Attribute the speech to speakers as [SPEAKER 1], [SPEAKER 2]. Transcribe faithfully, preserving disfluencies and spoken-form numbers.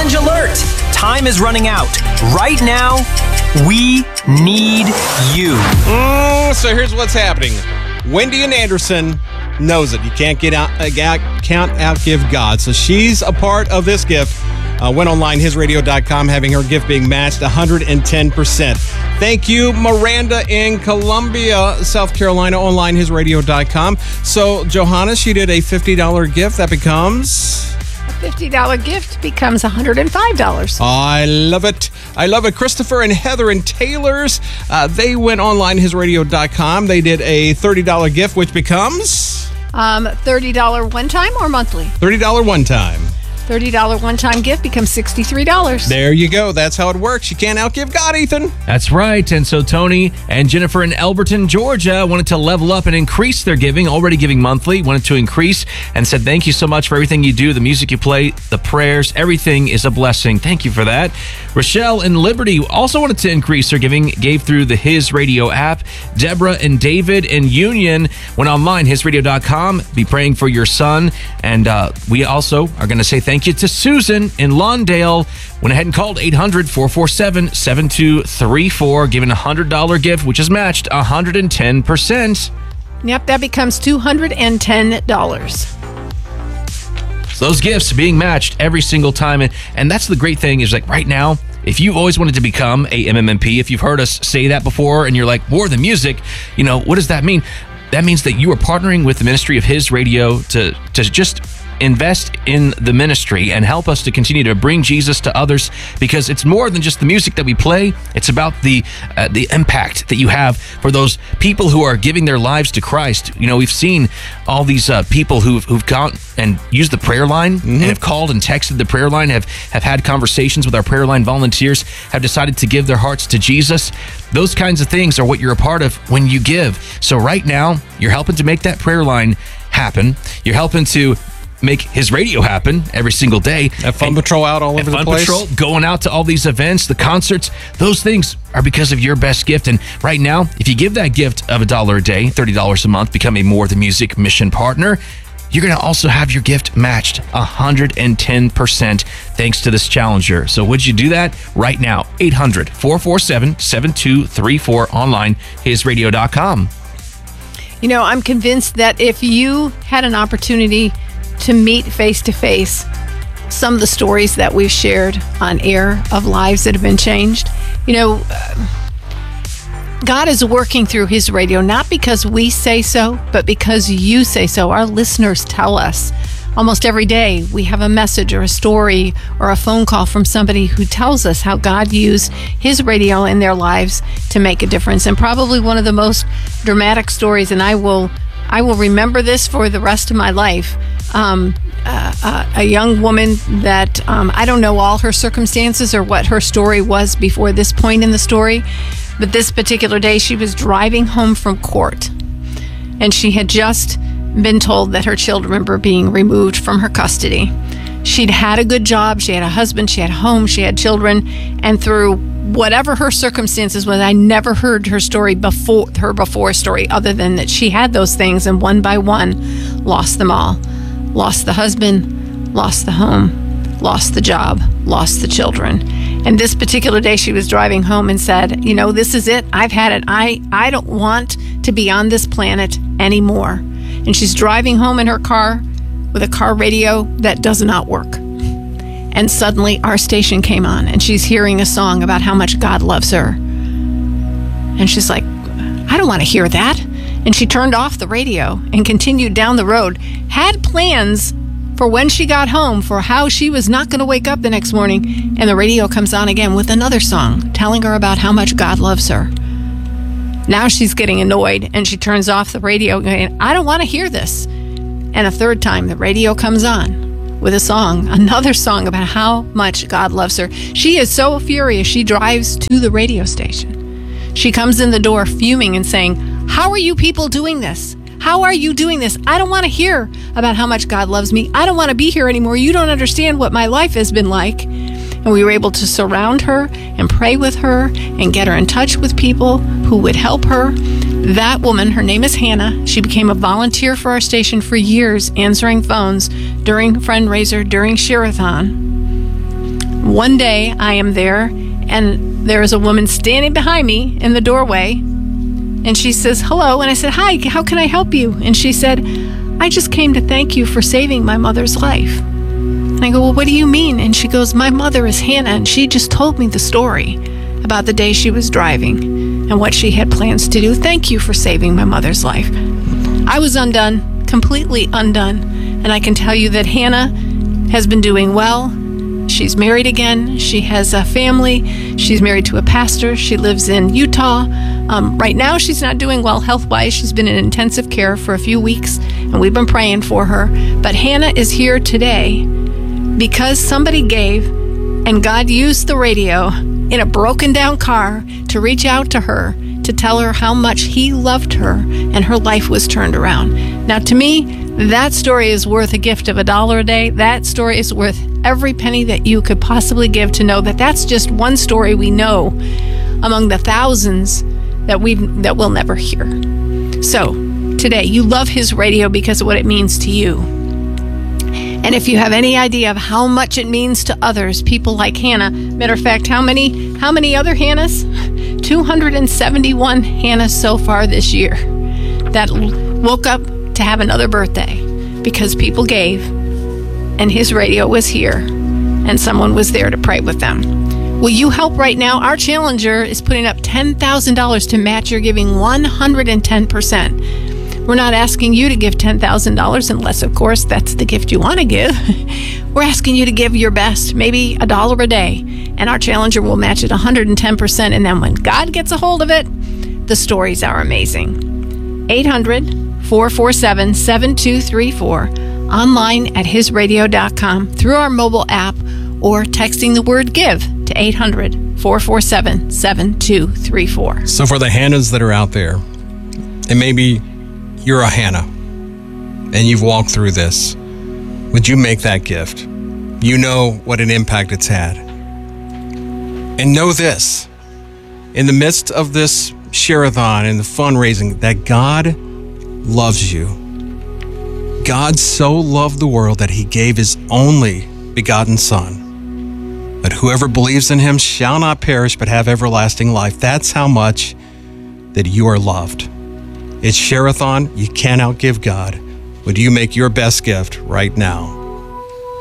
[SPEAKER 1] Challenge alert! Time is running out. Right now, we need you.
[SPEAKER 2] Mm, so here's what's happening. Wendy and Anderson knows it. You can't get out, uh, can't outgive God. So she's a part of this gift. Uh, went online, his radio dot com, having her gift being matched one hundred ten percent. Thank you, Miranda in Columbia, South Carolina, online, his radio dot com. So, Johanna, she did a fifty dollars gift. That becomes...
[SPEAKER 3] A fifty dollars gift becomes one hundred five dollars.
[SPEAKER 2] I love it. I love it. Christopher and Heather and Taylor's, uh, they went online, his radio dot com. They did a thirty dollars gift, which becomes...
[SPEAKER 3] Um, thirty dollars one time or monthly?
[SPEAKER 2] thirty dollars one time.
[SPEAKER 3] thirty dollars one-time gift becomes sixty-three dollars.
[SPEAKER 2] There you go. That's how it works. You can't outgive God, Ethan.
[SPEAKER 4] That's right. And so Tony and Jennifer in Elberton, Georgia wanted to level up and increase their giving, already giving monthly, wanted to increase and said, thank you so much for everything you do, the music you play, the prayers, everything is a blessing. Thank you for that. Rochelle in Liberty also wanted to increase their giving, gave through the His Radio app. Deborah and David in Union went online, his radio dot com, be praying for your son. And uh, we also are going to say thank you to Susan in Lawndale. Went ahead and called eight hundred, four four seven, seven two three four, giving a one hundred dollars gift, which is matched one hundred ten percent.
[SPEAKER 3] Yep, that becomes two hundred ten dollars.
[SPEAKER 4] So those gifts being matched every single time. And, and that's the great thing is like right now, if you've always wanted to become a M M M P, if you've heard us say that before and you're like, more than music, you know, what does that mean? That means that you are partnering with the ministry of His Radio to, to just invest in the ministry and help us to continue to bring Jesus to others, because it's more than just the music that we play. It's about the uh, the impact that you have for those people who are giving their lives to Christ. You know, we've seen all these uh, people who've, who've gone and used the prayer line mm-hmm. and have called and texted the prayer line, have, have had conversations with our prayer line volunteers, have decided to give their hearts to Jesus. Those kinds of things are what you're a part of when you give. So right now, you're helping to make that prayer line happen. You're helping to make His Radio happen every single day.
[SPEAKER 2] Have Fun and, Patrol out all over the
[SPEAKER 4] Fun
[SPEAKER 2] place.
[SPEAKER 4] Patrol, going out to all these events, the concerts, those things are because of your best gift. And right now, if you give that gift of a dollar a day, thirty dollars a month, become a More Than Music mission partner, you're going to also have your gift matched one hundred ten percent thanks to this challenger. So would you do that right now? eight hundred, four four seven, seven two three four, online, his radio dot com.
[SPEAKER 3] You know, I'm convinced that if you had an opportunity to meet face-to-face some of the stories that we've shared on air of lives that have been changed, you know, uh, God is working through His radio, not because we say so, but because you say so. Our listeners tell us almost every day we have a message or a story or a phone call from somebody who tells us how God used His radio in their lives to make a difference. And probably one of the most dramatic stories, and I will I will remember this for the rest of my life. Um, uh, uh, a young woman that um, I don't know all her circumstances or what her story was before this point in the story, but this particular day she was driving home from court, and she had just been told that her children were being removed from her custody. She'd had a good job, she had a husband, she had a home, she had children, and through whatever her circumstances was, I never heard her story before, her before story, other than that she had those things and one by one lost them all. Lost the husband, lost the home, lost the job, lost the children. And this particular day she was driving home and said, you know, this is it. I've had it. I, I don't want to be on this planet anymore. And she's driving home in her car with a car radio that does not work. And suddenly our station came on and she's hearing a song about how much God loves her. And she's like, I don't want to hear that. And she turned off the radio and continued down the road, had plans for when she got home for how she was not going to wake up the next morning. And the radio comes on again with another song telling her about how much God loves her. Now she's getting annoyed and she turns off the radio going, I don't want to hear this. And a third time the radio comes on with a song, another song about how much God loves her. She is so furious she drives to the radio station. She comes in the door fuming and saying, how are you people doing this? How are you doing this? I don't want to hear about how much God loves me. I don't want to be here anymore. You don't understand what my life has been like. And we were able to surround her and pray with her and get her in touch with people who would help her. That woman, her name is Hannah. She became a volunteer for our station for years, answering phones during fundraiser, during Share-a-thon. One day I am there, and there is a woman standing behind me in the doorway, and she says, hello. And I said, hi, how can I help you? And she said, I just came to thank you for saving my mother's life. And I go, well, what do you mean? And she goes, my mother is Hannah, and she just told me the story about the day she was driving and what she had plans to do. Thank you for saving my mother's life. I was undone, completely undone. And I can tell you that Hannah has been doing well. She's married again. She has a family. She's married to a pastor. She lives in Utah. Um, right now, she's not doing well health-wise. She's been in intensive care for a few weeks, and we've been praying for her. But Hannah is here today because somebody gave, and God used the radio in a broken-down car to reach out to her, to tell her how much He loved her, and her life was turned around. Now, to me, that story is worth a gift of a dollar a day. That story is worth every penny that you could possibly give to know that that's just one story we know among the thousands that we that we'll never hear. So, today, you love His radio because of what it means to you. And if you have any idea of how much it means to others, people like Hannah, matter of fact, how many how many other Hannahs? two hundred seventy-one Hannahs so far this year that woke up to have another birthday because people gave and His radio was here and someone was there to pray with them. Will you help right now? Our Challenger is putting up ten thousand dollars to match your giving one hundred ten percent. We're not asking you to give ten thousand dollars unless, of course, that's the gift you want to give. We're asking you to give your best, maybe a dollar a day, and our Challenger will match it one hundred ten percent. And then when God gets a hold of it, the stories are amazing. eight hundred, four four seven, seven two three four, online at his radio dot com, through our mobile app, or texting the word GIVE to eight hundred, four four seven, seven two three four.
[SPEAKER 2] So for the Hannahs that are out there, and maybe you're a Hannah, and you've walked through this, would you make that gift? You know what an impact it's had. And know this, in the midst of this share-a-thon and the fundraising, that God loves you. God so loved the world that He gave His only begotten Son, that whoever believes in Him shall not perish but have everlasting life. That's how much that you are loved. It's Share-a-thon. You can't outgive God. Would you make your best gift right now?